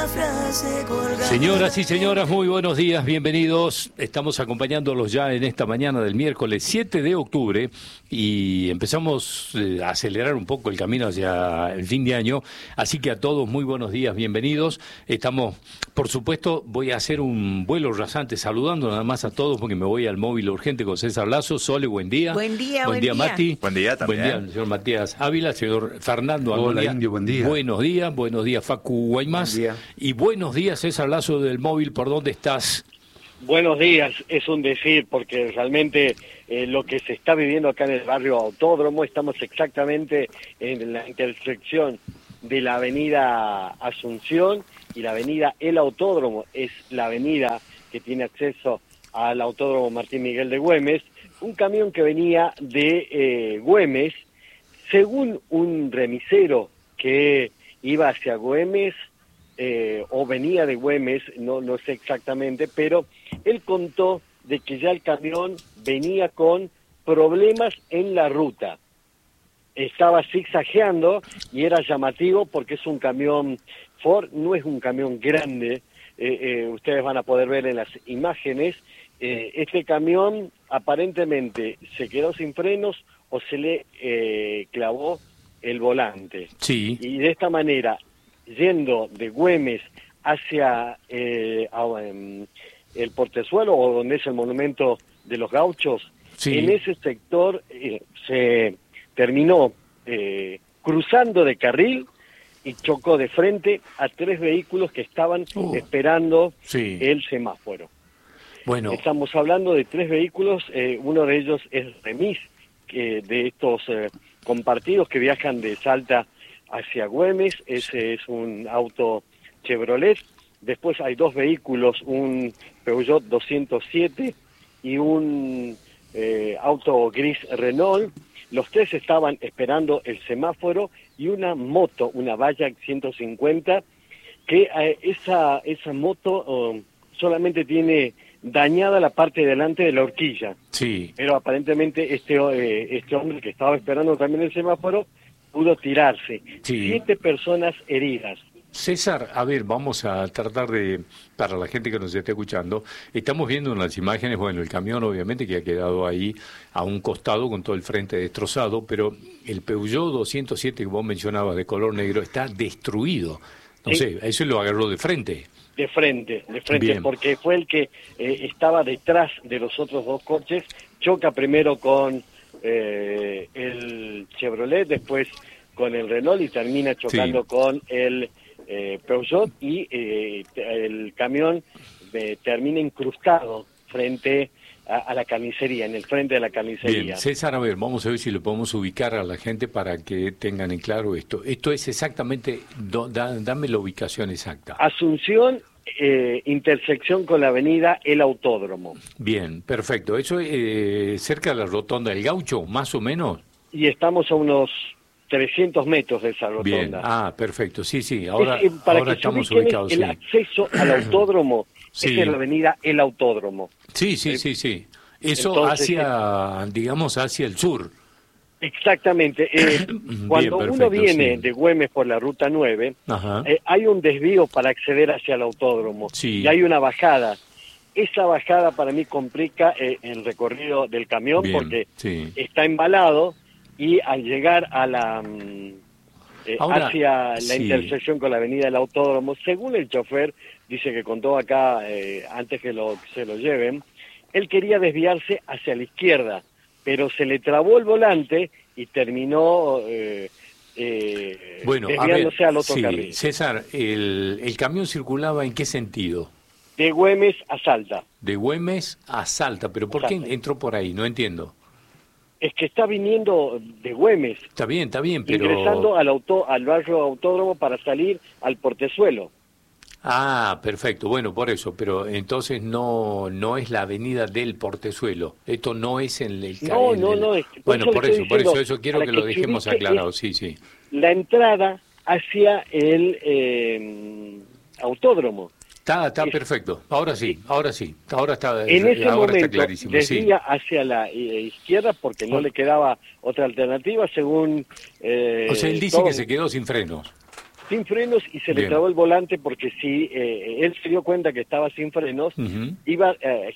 Señoras y señores, muy buenos días, bienvenidos. Estamos acompañándolos ya en esta mañana del miércoles 7 de octubre y empezamos a acelerar un poco el camino hacia el fin de año. Así que a todos muy buenos días, bienvenidos. Estamos, por supuesto, voy a hacer un vuelo rasante saludando nada más a todos porque me voy al móvil urgente con César Lazo. Sole, buen día. Buen día, buen día, Mati. Buen día también. Buen día, señor Matías Ávila, señor Fernando Hola, Angonia. Indio, buen día. Buenos días, Facu Guaymas. Buen día. Y buenos días, César Lazo del móvil, ¿por dónde estás? Buenos días, es un decir, porque realmente lo que se está viviendo acá en el barrio Autódromo, estamos exactamente en la intersección de la avenida Asunción y la avenida El Autódromo, es la avenida que tiene acceso al Autódromo Martín Miguel de Güemes. Un camión que venía de Güemes, según un remisero que iba hacia Güemes, o venía de Güemes, no sé exactamente, pero él contó de que ya el camión venía con problemas en la ruta. Estaba zigzagueando y era llamativo porque es un camión Ford, no es un camión grande, ustedes van a poder ver en las imágenes. Este camión aparentemente se quedó sin frenos o se le clavó el volante. Sí. Y de esta manera, yendo de Güemes hacia el Portezuelo, o donde es el monumento de los Gauchos, Sí. en ese sector se terminó cruzando de carril y chocó de frente a 3 vehículos que estaban esperando Sí. el semáforo. Bueno, Estamos hablando de 3 vehículos, uno de ellos es remis, de estos compartidos que viajan de Salta hacia Güemes. Ese es un auto Chevrolet. Después hay 2 vehículos, un Peugeot 207 y un auto gris Renault. Los 3 estaban esperando el semáforo y una moto, una Bayak 150, que esa moto solamente tiene dañada la parte delante de la horquilla. sí. Pero aparentemente este hombre que estaba esperando también el semáforo pudo tirarse. Sí. 7 personas heridas. César, a ver, vamos a tratar de, para la gente que nos esté escuchando, estamos viendo en las imágenes, bueno, el camión obviamente que ha quedado ahí a un costado con todo el frente destrozado, pero el Peugeot 207 que vos mencionabas de color negro está destruido. No Sí. sé, eso lo agarró de frente. De frente, Bien. porque fue el que estaba detrás de los otros 2 coches. Choca primero con el Chevrolet, después con el Renault y termina chocando Sí. con el Peugeot, y el camión termina incrustado frente a la carnicería, en el frente de la carnicería. Bien, César, a ver, vamos a ver si lo podemos ubicar a la gente para que tengan en claro esto. Esto es exactamente, dame la ubicación exacta. Asunción, intersección con la avenida El Autódromo. Bien, perfecto. Eso es cerca de la rotonda del Gaucho, más o menos. Y estamos a unos 300 metros de esa Bien, rotonda. perfecto, sí, ahora, Para ahora que se estamos ubiquen, ubicados. el Sí. acceso al autódromo Sí. es en la avenida El Autódromo. Sí. Eso Entonces, hacia, digamos, hacia el sur. Exactamente. Cuando Bien, uno perfecto, viene sí. de Güemes por la ruta 9, Ajá. hay un desvío para acceder hacia el autódromo. Sí. Y hay una bajada. Esa bajada para mí complica el recorrido del camión Bien, porque sí. está embalado, y al llegar a la Ahora, hacia la sí. intersección con la avenida del Autódromo, según el chofer, dice que contó acá antes que se lo lleven, él quería desviarse hacia la izquierda, pero se le trabó el volante y terminó Bueno, a ver, desviándose al otro sí, carril. César, ¿el camión circulaba en qué sentido? De Güemes a Salta. De Güemes a Salta, pero ¿por qué Salta. entró por ahí? No entiendo. Es que está viniendo de Güemes, Está bien, pero... ingresando al barrio Autódromo para salir al Portezuelo. Perfecto, bueno, por eso, pero entonces no es la avenida del Portezuelo, esto no es en el... No, en no, el- no, Bueno, le por estoy eso, diciendo, eso quiero para que lo se dejemos ubique, aclarado, es sí. la entrada hacia el Autódromo. Está perfecto, ahora sí, ahora está, En ese ahora está momento clarísimo, sí. desvía hacia la izquierda porque no le quedaba otra alternativa según... O sea, él dice que se quedó sin frenos. sin frenos y se le trabó el volante porque si él se dio cuenta que estaba sin frenos, iba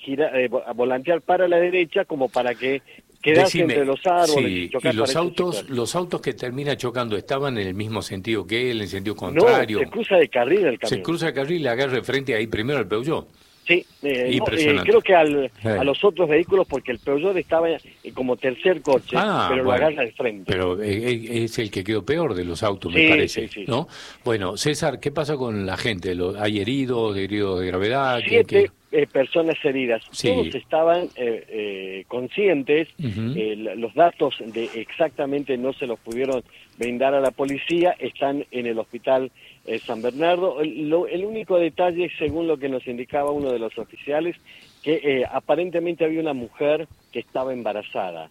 a volantear para la derecha como para que quedarse entre los árboles y chocar. ¿Y los autos que termina chocando estaban en el mismo sentido que él, en sentido contrario? No, se cruza de carril el camión. Se cruza de carril y le agarra de frente ahí primero al Peugeot. Sí, creo que a los otros vehículos, porque el Peugeot estaba como tercer coche, pero lo agarra de frente. Pero es el que quedó peor de los autos, me parece, ¿no? Bueno, César, ¿qué pasa con la gente? ¿Hay heridos de gravedad? 7 personas heridas. Sí. Todos estaban conscientes, los datos de exactamente no se los pudieron brindar a la policía, están en el hospital San Bernardo. El único detalle, según lo que nos indicaba uno de los oficiales, que aparentemente había una mujer que estaba embarazada.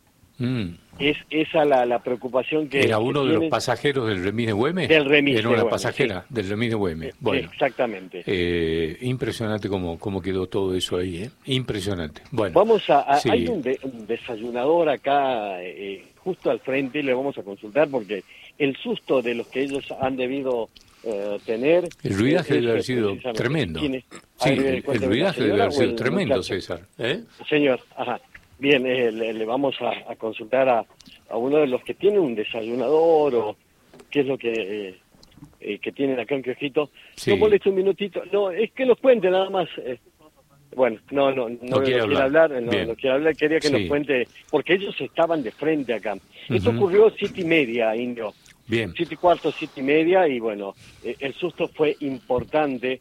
Es esa la preocupación que... ¿Era uno de los pasajeros del remis de Güemes? Del remis de Era una pasajera del remis de Güemes. Bueno, exactamente. Impresionante cómo quedó todo eso ahí, ¿eh? Impresionante. Bueno, hay un desayunador acá justo al frente, le vamos a consultar porque el susto de los que ellos han debido tener... El ruidaje debe haber sido tremendo. Sí, el ruidaje debe haber sido tremendo, César. Señor, ajá. Bien, le vamos a consultar a uno de los que tiene un desayunador o qué es lo que tienen acá en Quejito. Sí. No moleste un minutito. No, es que nos cuente nada más. Bueno, no quiere hablar. No quiere hablar, quería que nos cuente, porque ellos estaban de frente acá. Esto ocurrió 7:30, Indio. Bien. 7:15, 7:30, y bueno, el susto fue importante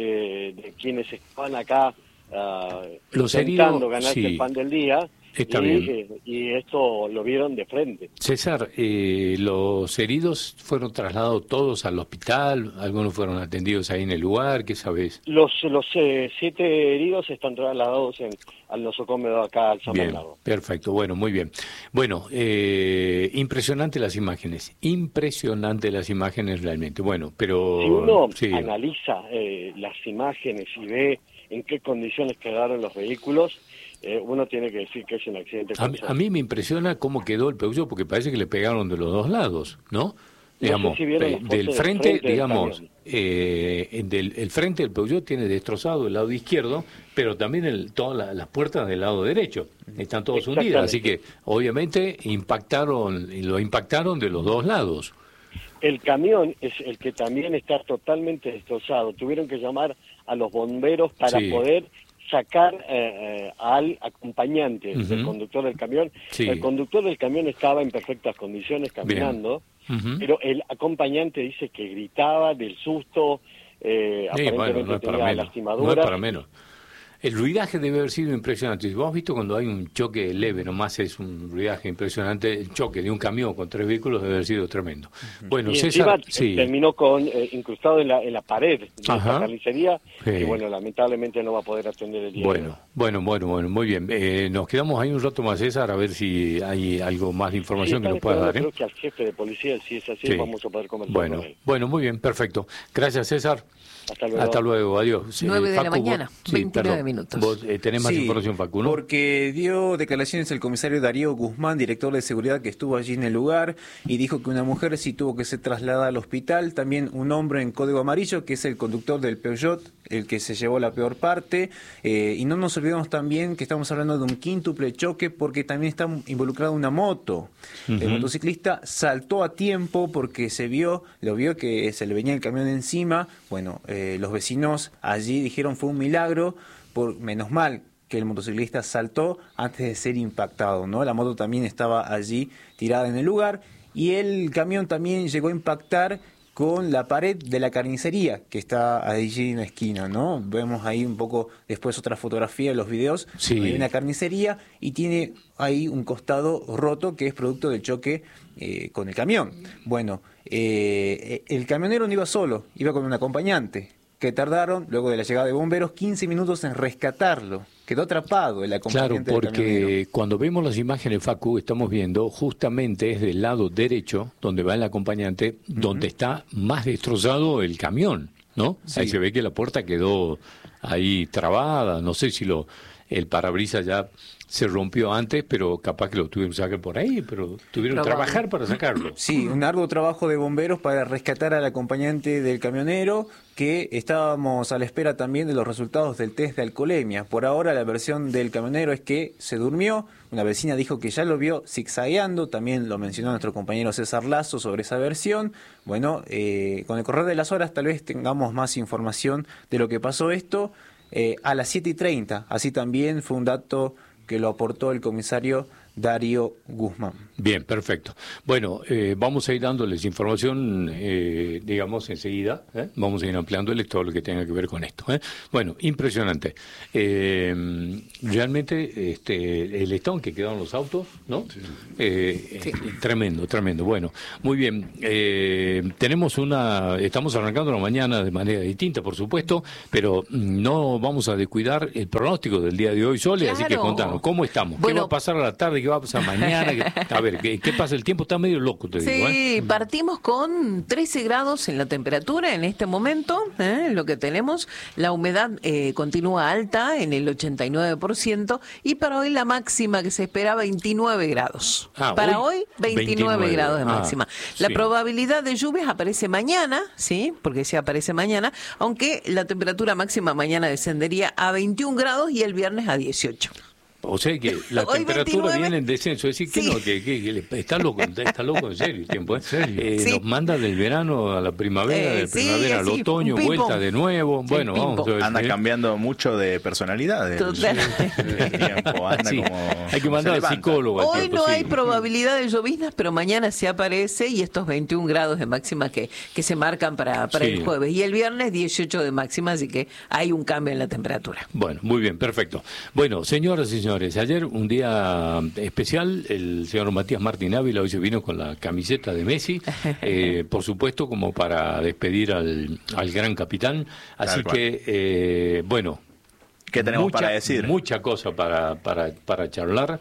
de quienes estaban acá intentando ganarse el pan del día. Está bien. Y esto lo vieron de frente. César, ¿los heridos fueron trasladados todos al hospital? ¿Algunos fueron atendidos ahí en el lugar? ¿Qué sabes? Los 7 heridos están trasladados al nosocomio acá al San Bernardo. Perfecto, bueno, muy bien. Bueno, impresionante las imágenes realmente. Bueno, pero... Si uno analiza las imágenes y ve en qué condiciones quedaron los vehículos, uno tiene que decir que es un accidente. A mí me impresiona cómo quedó el Peugeot, porque parece que le pegaron de los dos lados, ¿no? Digamos, si del frente, digamos, el frente del Peugeot tiene destrozado el lado izquierdo, pero también todas las puertas del lado derecho están todas hundidas, así que obviamente lo impactaron de los dos lados. El camión es el que también está totalmente destrozado. Tuvieron que llamar a los bomberos para poder sacar al acompañante del conductor del camión. El conductor del camión estaba en perfectas condiciones caminando, pero el acompañante dice que gritaba del susto, aparentemente tenía lastimaduras. No es para menos. El ruidaje debe haber sido impresionante. Si vos has visto cuando hay un choque leve, nomás es un ruidaje impresionante, el choque de un camión con 3 vehículos debe haber sido tremendo. Bueno, y César, terminó incrustado en la pared de la carnicería, y bueno, lamentablemente no va a poder atender el día. Bueno, muy bien. Nos quedamos ahí un rato más, César, a ver si hay algo más de información que nos pueda dar. Creo que al jefe de policía, si es así, vamos a poder conversar con él. Bueno, muy bien, perfecto. Gracias, César. Hasta luego, adiós. 9 de la mañana, 29 minutos. ¿Vos tenés más información, Facu, no? Porque dio declaraciones el comisario Darío Guzmán, director de seguridad, que estuvo allí en el lugar, y dijo que una mujer sí tuvo que ser trasladada al hospital, también un hombre en código amarillo, que es el conductor del Peugeot, el que se llevó la peor parte, y no nos olvidemos también que estamos hablando de un quíntuple choque, porque también está involucrada una moto. El motociclista saltó a tiempo porque lo vio que se le venía el camión encima. Bueno, los vecinos allí dijeron fue un milagro, menos mal que el motociclista saltó antes de ser impactado, ¿no? La moto también estaba allí tirada en el lugar y el camión también llegó a impactar con la pared de la carnicería que está allí en la esquina, ¿no? Vemos ahí un poco después otra fotografía de los videos. Hay una carnicería y tiene ahí un costado roto que es producto del choque con el camión. Bueno, el camionero no iba solo, iba con un acompañante, que tardaron, luego de la llegada de bomberos, 15 minutos en rescatarlo. Quedó atrapado el acompañante. Claro, porque cuando vemos las imágenes, Facu, estamos viendo justamente es del lado derecho, donde va el acompañante, donde está más destrozado el camión, ¿no? Sí. Ahí se ve que la puerta quedó ahí trabada, no sé si el parabrisas ya se rompió antes, pero capaz que lo tuvieron que sacar por ahí, pero tuvieron que trabajar para sacarlo. Sí, un arduo trabajo de bomberos para rescatar al acompañante del camionero, que estábamos a la espera también de los resultados del test de alcoholemia. Por ahora la versión del camionero es que se durmió, una vecina dijo que ya lo vio zigzagueando, también lo mencionó nuestro compañero César Lazo sobre esa versión. Bueno, con el correr de las horas tal vez tengamos más información de lo que pasó esto. A las 7:30, así también fue un dato que lo aportó el comisario Darío Guzmán. Bien, perfecto. Bueno, vamos a ir dándoles información, digamos, enseguida. Vamos a ir ampliándoles todo lo que tenga que ver con esto. Bueno, impresionante. Realmente, el estado en que quedaron los autos, ¿no? Sí. Tremendo, tremendo. Bueno, muy bien. Estamos arrancando la mañana de manera distinta, por supuesto, pero no vamos a descuidar el pronóstico del día de hoy, Sole, claro. Así que contanos, ¿cómo estamos? Bueno, ¿qué va a pasar a la tarde? ¿Qué va a pasar mañana? A ver, ¿qué pasa? El tiempo está medio loco, te digo. Sí, partimos con 13 grados en la temperatura en este momento, lo que tenemos. La humedad continúa alta en el 89% y para hoy la máxima que se espera 29 grados. Para hoy 29 grados de máxima. La probabilidad de lluvias aparece mañana, ¿sí? Porque sí aparece mañana, aunque la temperatura máxima mañana descendería a 21 grados y el viernes a 18. O sea que la temperatura viene en descenso, es decir, que no, que está loco en serio el tiempo. Nos manda del verano a la primavera, del primavera al otoño, vuelta de nuevo. Bueno, vamos a ver. Anda cambiando mucho de personalidad. Hay que mandar al psicólogo. Hoy no hay probabilidad de lloviznas, pero mañana sí aparece y estos 21 grados de máxima que se marcan para el jueves. Y el viernes 18 de máxima, así que hay un cambio en la temperatura. Bueno, muy bien, perfecto. Bueno, señoras y señores, ayer un día especial, el señor Matías Martín Ávila hoy se vino con la camiseta de Messi, por supuesto como para despedir al gran capitán, así que bueno, ¿qué tenemos para decir? Mucha cosa para charlar.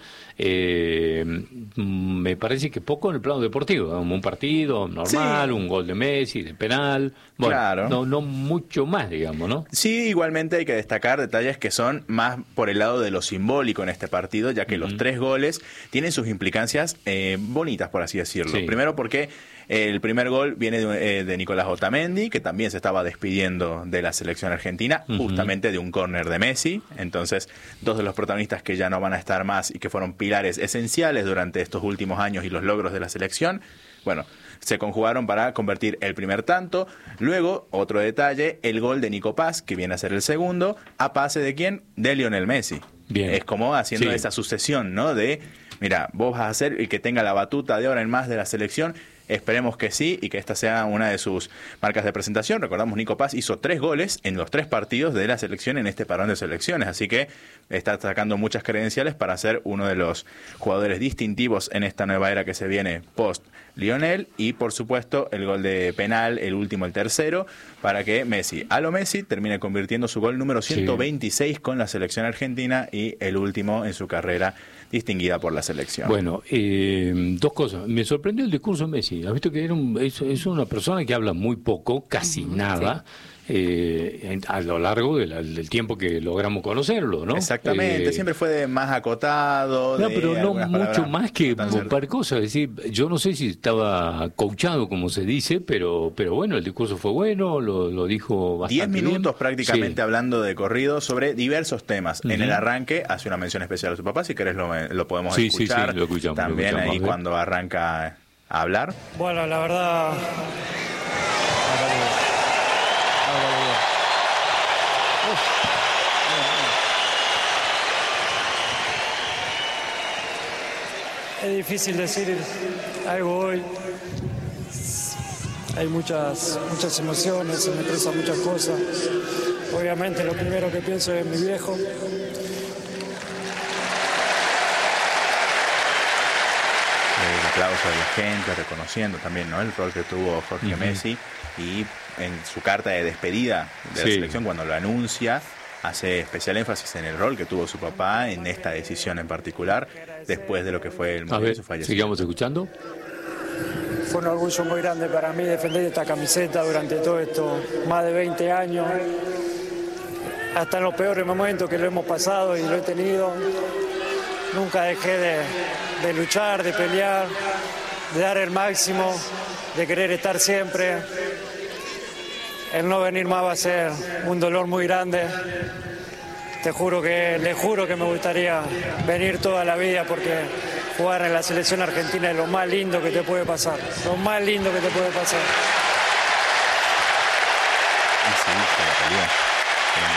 Me parece que poco en el plano deportivo, como un partido normal, un gol de Messi, de penal, bueno, claro. no mucho más, digamos, ¿no? Sí, igualmente hay que destacar detalles que son más por el lado de lo simbólico en este partido, ya que los 3 goles tienen sus implicancias bonitas, por así decirlo. Sí. Primero porque el primer gol viene de Nicolás Otamendi, que también se estaba despidiendo de la selección argentina, justamente de un córner de Messi. Entonces, 2 de los protagonistas que ya no van a estar más y que fueron pilares esenciales durante estos últimos años y los logros de la selección, bueno, se conjugaron para convertir el primer tanto. Luego, otro detalle, el gol de Nico Paz, que viene a ser el segundo, a pase de ¿quién? De Lionel Messi. Bien. Es como haciendo esa sucesión, ¿no? De, mira, vos vas a ser el que tenga la batuta de ahora en más de la selección. Esperemos que sí y que esta sea una de sus marcas de presentación. Recordamos, Nico Paz hizo 3 goles en los 3 partidos de la selección en este parón de selecciones, así que está sacando muchas credenciales para ser uno de los jugadores distintivos en esta nueva era que se viene post Lionel, y por supuesto el gol de penal, el último, el tercero, para que Messi, a lo Messi, termine convirtiendo su gol número 126 con la selección argentina y el último en su carrera distinguida por la selección. Bueno, 2 cosas. Me sorprendió el discurso de Messi. ¿Has visto que es una persona que habla muy poco, casi nada? A lo largo del tiempo que logramos conocerlo, ¿no? Exactamente, siempre fue más acotado. No, pero no mucho más que un par de cosas. Es decir, yo no sé si estaba coachado, como se dice, pero bueno, el discurso fue bueno, lo dijo bastante 10 minutos bien. Prácticamente hablando de corrido sobre diversos temas. En el arranque hace una mención especial a su papá, si querés lo podemos escuchar. Sí, lo escuchamos. También ahí cuando arranca a hablar. Bueno, la verdad... Es difícil decir algo hoy. Hay muchas emociones, se me expresan muchas cosas. Obviamente lo primero que pienso es en mi viejo. El aplauso de la gente, reconociendo también, ¿no?, el rol que tuvo Jorge Messi, y en su carta de despedida de la selección, cuando lo anuncia, hace especial énfasis en el rol que tuvo su papá en esta decisión en particular, después de lo que fue el momento de su fallecimiento. Sigamos escuchando. Fue un orgullo muy grande para mí defender esta camiseta durante todo esto, más de 20 años. hasta en los peores momentos que lo hemos pasado y lo he tenido. Nunca dejé de luchar, de pelear, de dar el máximo, de querer estar siempre. El no venir más va a ser un dolor muy grande. Le juro que me gustaría venir toda la vida porque jugar en la selección argentina es lo más lindo que te puede pasar. Lo más lindo que te puede pasar. Y sí,